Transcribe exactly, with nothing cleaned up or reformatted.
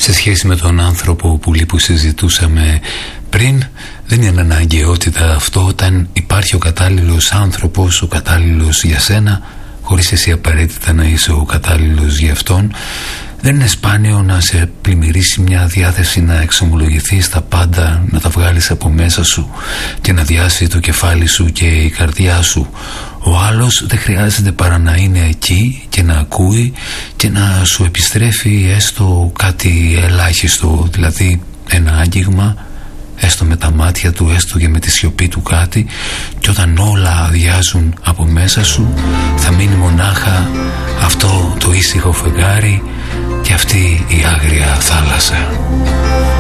σε σχέση με τον άνθρωπο που, που συζητούσαμε πριν, δεν είναι αναγκαιότητα αυτό όταν υπάρχει ο κατάλληλος άνθρωπος, ο κατάλληλος για σένα, χωρίς εσύ απαραίτητα να είσαι ο κατάλληλος για αυτόν. Δεν είναι σπάνιο να σε πλημμυρίσει μια διάθεση να εξομολογηθείς τα πάντα, να τα βγάλεις από μέσα σου και να διάσει το κεφάλι σου και η καρδιά σου. Ο άλλος δεν χρειάζεται παρά να είναι εκεί και να ακούει και να σου επιστρέφει έστω κάτι ελάχιστο, δηλαδή ένα άγγιγμα, έστω με τα μάτια του, έστω και με τη σιωπή του κάτι, και όταν όλα αδειάζουν από μέσα σου θα μείνει μονάχα αυτό το ήσυχο φεγγάρι και αυτή η άγρια θάλασσα.